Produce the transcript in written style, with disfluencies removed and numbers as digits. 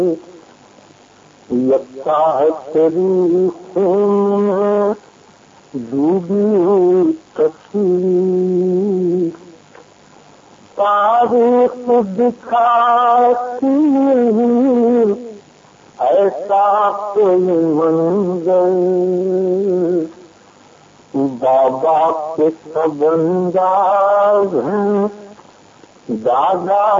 लगता है तेरी खून में डूबी हुई तस्वीर, तारीख दिखाती ऐसा कोई मंजर। बाबा के सब अंदाज हैं, दादा